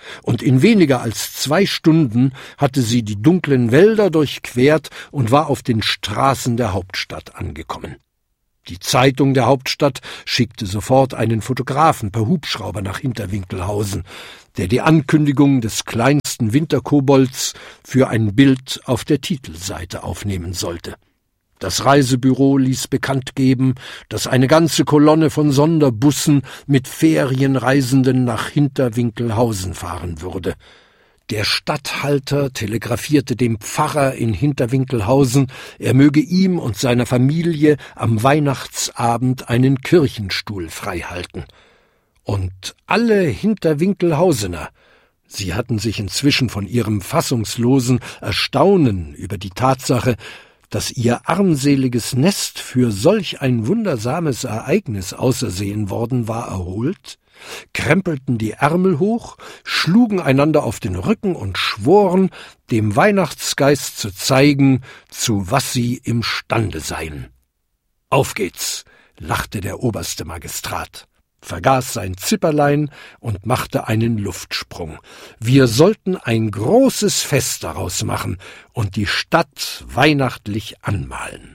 und in weniger als 2 Stunden hatte sie die dunklen Wälder durchquert und war auf den Straßen der Hauptstadt angekommen. Die Zeitung der Hauptstadt schickte sofort einen Fotografen per Hubschrauber nach Hinterwinkelhausen, der die Ankündigung des kleinsten Winterkobolds für ein Bild auf der Titelseite aufnehmen sollte. Das Reisebüro ließ bekannt geben, dass eine ganze Kolonne von Sonderbussen mit Ferienreisenden nach Hinterwinkelhausen fahren würde. Der Statthalter telegrafierte dem Pfarrer in Hinterwinkelhausen, er möge ihm und seiner Familie am Weihnachtsabend einen Kirchenstuhl freihalten. Und alle Hinterwinkelhausener, sie hatten sich inzwischen von ihrem fassungslosen Erstaunen über die Tatsache, dass ihr armseliges Nest für solch ein wundersames Ereignis ausersehen worden war, erholt, krempelten die Ärmel hoch, schlugen einander auf den Rücken und schworen, dem Weihnachtsgeist zu zeigen, zu was sie imstande seien. »Auf geht's«, lachte der oberste Magistrat, vergaß sein Zipperlein und machte einen Luftsprung. Wir sollten ein großes Fest daraus machen und die Stadt weihnachtlich anmalen.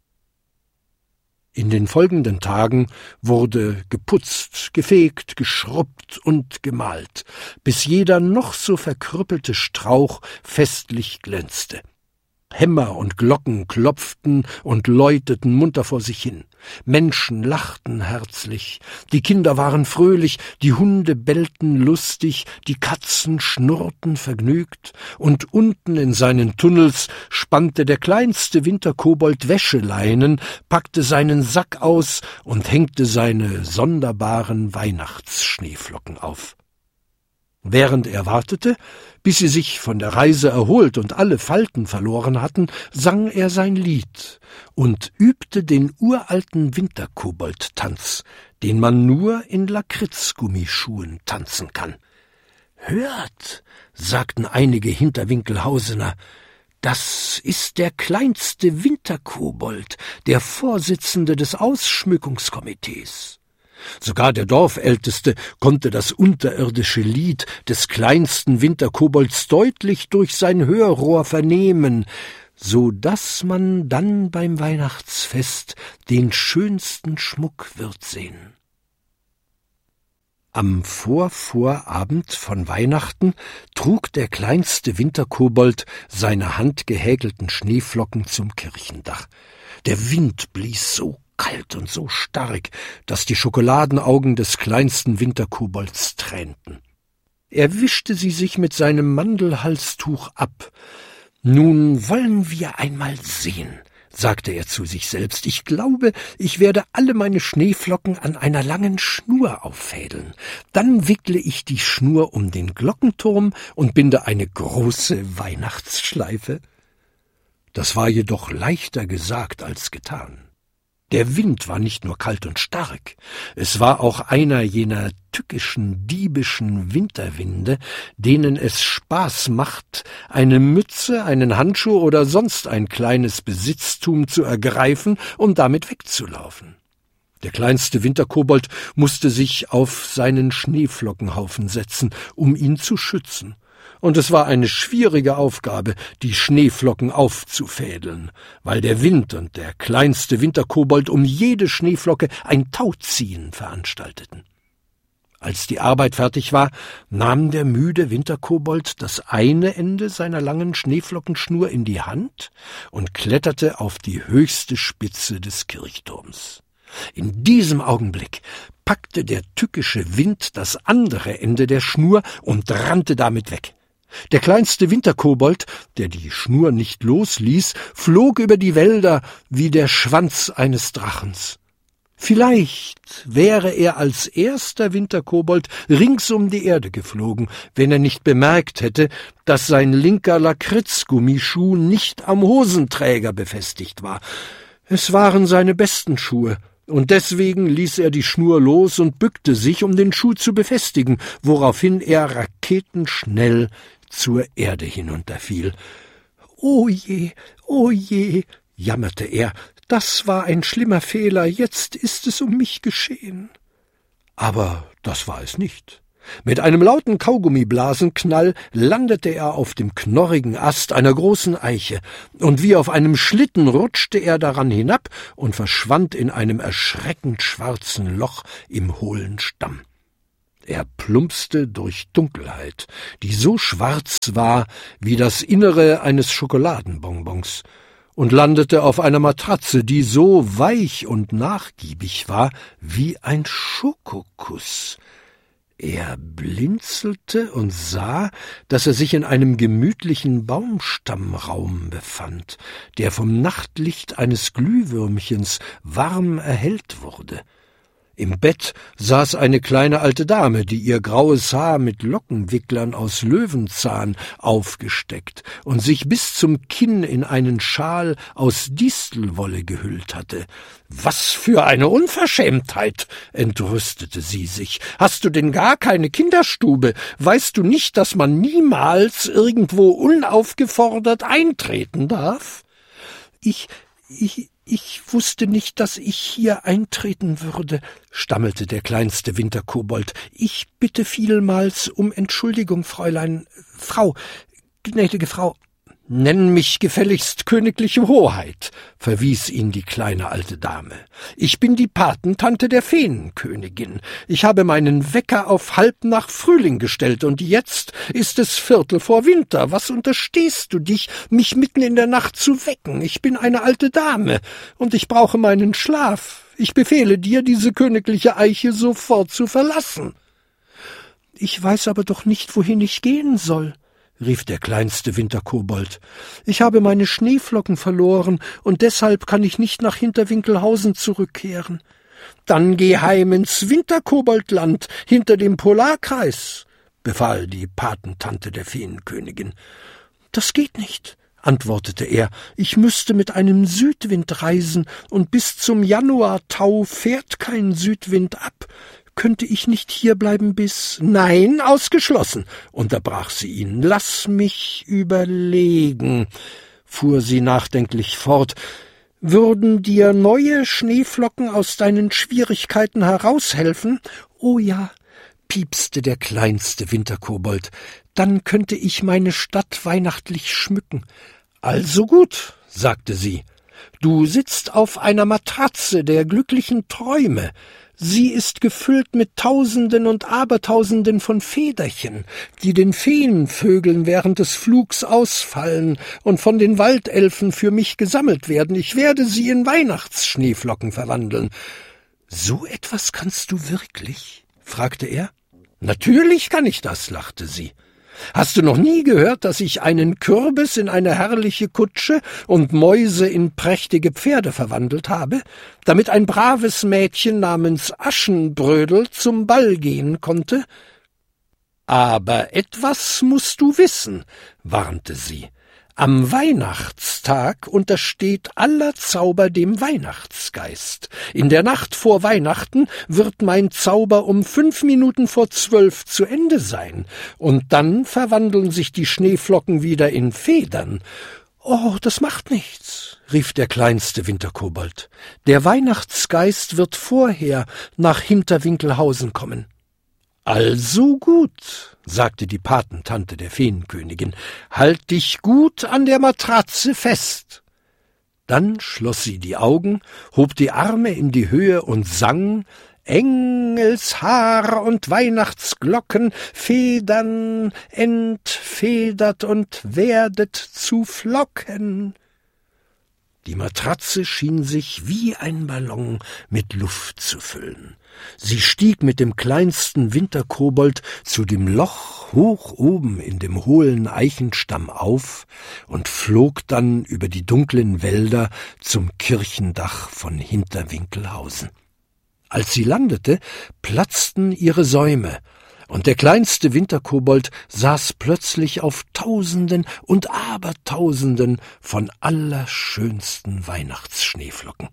In den folgenden Tagen wurde geputzt, gefegt, geschrubbt und gemalt, bis jeder noch so verkrüppelte Strauch festlich glänzte. Hämmer und Glocken klopften und läuteten munter vor sich hin. Menschen lachten herzlich, die Kinder waren fröhlich, die Hunde bellten lustig, die Katzen schnurrten vergnügt, und unten in seinen Tunnels spannte der kleinste Winterkobold Wäscheleinen, packte seinen Sack aus und hängte seine sonderbaren Weihnachtsschneeflocken auf. Während er wartete, bis sie sich von der Reise erholt und alle Falten verloren hatten, sang er sein Lied und übte den uralten Winterkobold-Tanz, den man nur in Lakritzgummischuhen tanzen kann. »Hört«, sagten einige Hinterwinkelhausener, »das ist der kleinste Winterkobold, der Vorsitzende des Ausschmückungskomitees.« Sogar der Dorfälteste konnte das unterirdische Lied des kleinsten Winterkobolds deutlich durch sein Hörrohr vernehmen, so daß man dann beim Weihnachtsfest den schönsten Schmuck wird sehen. Am Vorvorabend von Weihnachten trug der kleinste Winterkobold seine handgehäkelten Schneeflocken zum Kirchendach. Der Wind blies so kalt und so stark, dass die Schokoladenaugen des kleinsten Winterkobolds tränten. Er wischte sie sich mit seinem Mandelhalstuch ab. »Nun wollen wir einmal sehen«, sagte er zu sich selbst. »Ich glaube, ich werde alle meine Schneeflocken an einer langen Schnur auffädeln. Dann wickle ich die Schnur um den Glockenturm und binde eine große Weihnachtsschleife.« Das war jedoch leichter gesagt als getan. Der Wind war nicht nur kalt und stark, es war auch einer jener tückischen, diebischen Winterwinde, denen es Spaß macht, eine Mütze, einen Handschuh oder sonst ein kleines Besitztum zu ergreifen und damit wegzulaufen. Der kleinste Winterkobold musste sich auf seinen Schneeflockenhaufen setzen, um ihn zu schützen. Und es war eine schwierige Aufgabe, die Schneeflocken aufzufädeln, weil der Wind und der kleinste Winterkobold um jede Schneeflocke ein Tauziehen veranstalteten. Als die Arbeit fertig war, nahm der müde Winterkobold das eine Ende seiner langen Schneeflockenschnur in die Hand und kletterte auf die höchste Spitze des Kirchturms. In diesem Augenblick packte der tückische Wind das andere Ende der Schnur und rannte damit weg. Der kleinste Winterkobold, der die Schnur nicht losließ, flog über die Wälder wie der Schwanz eines Drachens. Vielleicht wäre er als erster Winterkobold rings um die Erde geflogen, wenn er nicht bemerkt hätte, dass sein linker Lakritzgummischuh nicht am Hosenträger befestigt war. Es waren seine besten Schuhe, und deswegen ließ er die Schnur los und bückte sich, um den Schuh zu befestigen, woraufhin er raketenschnell zur Erde hinunterfiel. »O je, jammerte er, »das war ein schlimmer Fehler, jetzt ist es um mich geschehen.« Aber das war es nicht. Mit einem lauten Kaugummiblasenknall landete er auf dem knorrigen Ast einer großen Eiche, und wie auf einem Schlitten rutschte er daran hinab und verschwand in einem erschreckend schwarzen Loch im hohlen Stamm. Er plumpste durch Dunkelheit, die so schwarz war wie das Innere eines Schokoladenbonbons, und landete auf einer Matratze, die so weich und nachgiebig war wie ein Schokokuss. Er blinzelte und sah, dass er sich in einem gemütlichen Baumstammraum befand, der vom Nachtlicht eines Glühwürmchens warm erhellt wurde. Im Bett saß eine kleine alte Dame, die ihr graues Haar mit Lockenwicklern aus Löwenzahn aufgesteckt und sich bis zum Kinn in einen Schal aus Distelwolle gehüllt hatte. »Was für eine Unverschämtheit«, entrüstete sie sich. »Hast du denn gar keine Kinderstube? Weißt du nicht, dass man niemals irgendwo unaufgefordert eintreten darf?« Ich wusste nicht, dass ich hier eintreten würde«, stammelte der kleinste Winterkobold. »Ich bitte vielmals um Entschuldigung, gnädige Frau.« »Nenn mich gefälligst königliche Hoheit«, verwies ihn die kleine alte Dame. »Ich bin die Patentante der Feenkönigin. Ich habe meinen Wecker auf halb nach Frühling gestellt, und jetzt ist es 1/4 Winter. Was unterstehst du dich, mich mitten in der Nacht zu wecken? Ich bin eine alte Dame, und ich brauche meinen Schlaf. Ich befehle dir, diese königliche Eiche sofort zu verlassen.« »Ich weiß aber doch nicht, wohin ich gehen soll«, rief der kleinste Winterkobold. »Ich habe meine Schneeflocken verloren, und deshalb kann ich nicht nach Hinterwinkelhausen zurückkehren.« »Dann geh heim ins Winterkoboldland hinter dem Polarkreis«, befahl die Patentante der Feenkönigin. »Das geht nicht«, antwortete er. »Ich müsste mit einem Südwind reisen, und bis zum Januartau fährt kein Südwind ab. Könnte ich nicht hierbleiben bis...« »Nein, ausgeschlossen«, unterbrach sie ihn. »Lass mich überlegen«, fuhr sie nachdenklich fort. »Würden dir neue Schneeflocken aus deinen Schwierigkeiten heraushelfen?« »Oh ja«, piepste der kleinste Winterkobold. »Dann könnte ich meine Stadt weihnachtlich schmücken.« »Also gut«, sagte sie. »Du sitzt auf einer Matratze der glücklichen Träume. Sie ist gefüllt mit Tausenden und Abertausenden von Federchen, die den Feenvögeln während des Flugs ausfallen und von den Waldelfen für mich gesammelt werden. Ich werde sie in Weihnachtsschneeflocken verwandeln.« »So etwas kannst du wirklich?« fragte er. »Natürlich kann ich das«, lachte sie. »Hast du noch nie gehört, dass ich einen Kürbis in eine herrliche Kutsche und Mäuse in prächtige Pferde verwandelt habe, damit ein braves Mädchen namens Aschenbrödel zum Ball gehen konnte?« »Aber etwas musst du wissen«, warnte sie. »Am Weihnachtstag untersteht aller Zauber dem Weihnachtsgeist. In der Nacht vor Weihnachten wird mein Zauber um 11:55 zu Ende sein, und dann verwandeln sich die Schneeflocken wieder in Federn.« »Oh, das macht nichts«, rief der kleinste Winterkobold. »Der Weihnachtsgeist wird vorher nach Hinterwinkelhausen kommen.« »Also gut«, sagte die Patentante der Feenkönigin, »halt dich gut an der Matratze fest.« Dann schloss sie die Augen, hob die Arme in die Höhe und sang: »Engelshaar und Weihnachtsglocken, Federn entfedert und werdet zu Flocken.« Die Matratze schien sich wie ein Ballon mit Luft zu füllen. Sie stieg mit dem kleinsten Winterkobold zu dem Loch hoch oben in dem hohlen Eichenstamm auf und flog dann über die dunklen Wälder zum Kirchendach von Hinterwinkelhausen. Als sie landete, platzten ihre Säume, und der kleinste Winterkobold saß plötzlich auf Tausenden und Abertausenden von allerschönsten Weihnachtsschneeflocken.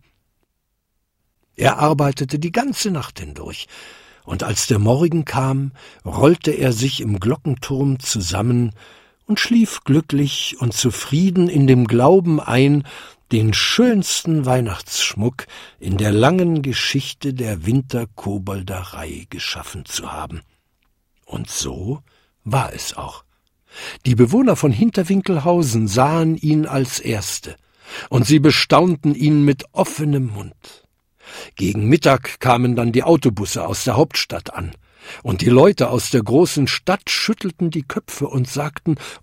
Er arbeitete die ganze Nacht hindurch, und als der Morgen kam, rollte er sich im Glockenturm zusammen und schlief glücklich und zufrieden in dem Glauben ein, den schönsten Weihnachtsschmuck in der langen Geschichte der Winterkobolderei geschaffen zu haben. Und so war es auch. Die Bewohner von Hinterwinkelhausen sahen ihn als Erste, und sie bestaunten ihn mit offenem Mund. Gegen Mittag kamen dann die Autobusse aus der Hauptstadt an, und die Leute aus der großen Stadt schüttelten die Köpfe und sagten: